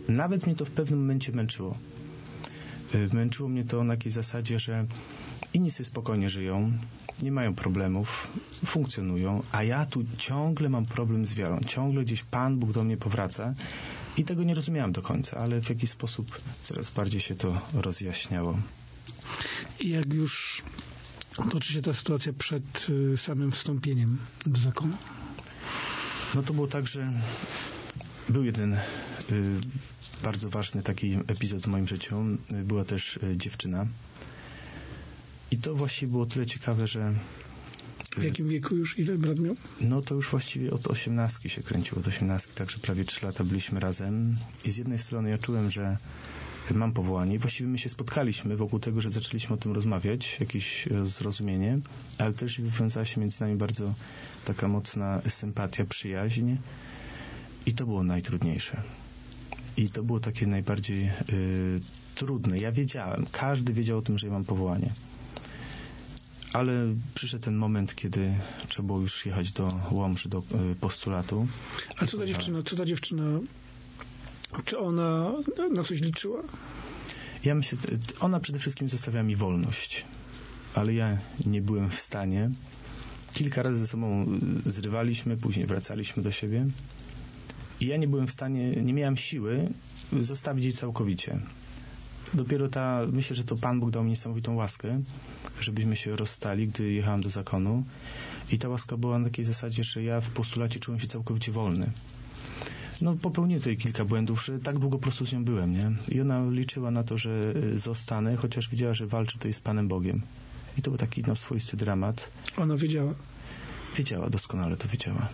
nawet mnie to w pewnym momencie męczyło. Męczyło mnie to na takiej zasadzie, że inni sobie spokojnie żyją, nie mają problemów, funkcjonują, a ja tu ciągle mam problem z wiarą. Ciągle gdzieś Pan Bóg do mnie powraca i tego nie rozumiałem do końca, ale w jakiś sposób coraz bardziej się to rozjaśniało. I jak już toczy się ta sytuacja przed samym wstąpieniem do zakonu? No to było tak, że był jeden bardzo ważny taki epizod w moim życiu. Była też dziewczyna. I to właściwie było tyle ciekawe, że... W jakim wieku już? Ile brat miał? No to już właściwie od 18 się kręciło. Od 18, także prawie 3 lata byliśmy razem. I z jednej strony ja czułem, że mam powołanie. I właściwie my się spotkaliśmy wokół tego, że zaczęliśmy o tym rozmawiać, jakieś zrozumienie, ale też wywiązała się między nami bardzo taka mocna sympatia, przyjaźń. I to było najtrudniejsze. I to było takie najbardziej trudne. Ja wiedziałem, każdy wiedział o tym, że ja mam powołanie. Ale przyszedł ten moment, kiedy trzeba było już jechać do Łomży, do postulatu. A co ta dziewczyna, czy ona na coś liczyła? Ja myślę, ona przede wszystkim zostawiała mi wolność. Ale ja nie byłem w stanie. Kilka razy ze sobą zrywaliśmy, później wracaliśmy do siebie. I ja nie byłem w stanie, nie miałem siły zostawić jej całkowicie. Dopiero myślę, że to Pan Bóg dał mi niesamowitą łaskę, żebyśmy się rozstali, gdy jechałem do zakonu. I ta łaska była na takiej zasadzie, że ja w postulacie czułem się całkowicie wolny. No popełniłem tutaj kilka błędów, że tak długo po prostu z nią byłem, nie? I ona liczyła na to, że zostanę, chociaż wiedziała, że walczy tutaj z Panem Bogiem. I to był taki swoisty dramat. Ona wiedziała? Wiedziała, doskonale to wiedziała.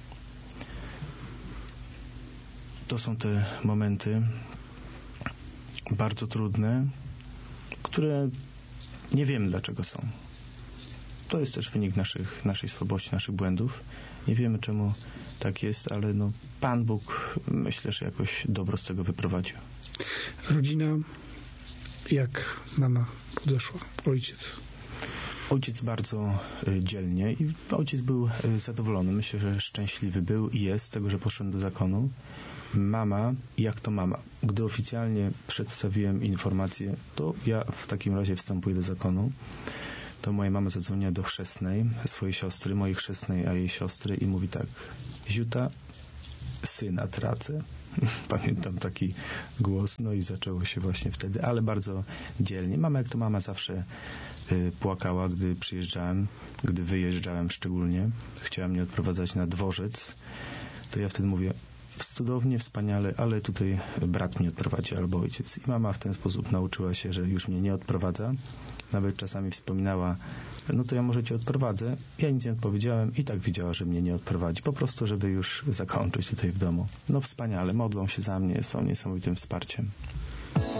To są te momenty bardzo trudne, które nie wiemy dlaczego są. To jest też wynik naszej słabości, naszych błędów. Nie wiemy czemu tak jest, ale Pan Bóg myślę, że jakoś dobro z tego wyprowadził. Rodzina, jak mama podeszła? Ojciec bardzo dzielnie i ojciec był zadowolony. Myślę, że szczęśliwy był i jest z tego, że poszedłem do zakonu. Mama, jak to mama? Gdy oficjalnie przedstawiłem informację, to ja w takim razie wstępuję do zakonu. To moja mama zadzwoniła do chrzestnej, swojej siostry, mojej chrzestnej, a jej siostry i mówi tak: Ziuta, syna tracę. Pamiętam taki głos, i zaczęło się właśnie wtedy, ale bardzo dzielnie. Mama, jak to mama, zawsze płakała, gdy przyjeżdżałem, gdy wyjeżdżałem szczególnie. Chciała mnie odprowadzać na dworzec. To ja wtedy mówię: cudownie, wspaniale, ale tutaj brat mnie odprowadzi albo ojciec. I mama w ten sposób nauczyła się, że już mnie nie odprowadza. Nawet czasami wspominała: to ja może cię odprowadzę. Ja nic nie odpowiedziałem i tak wiedziała, że mnie nie odprowadzi. Po prostu, żeby już zakończyć tutaj w domu. Wspaniale, modlą się za mnie, są niesamowitym wsparciem.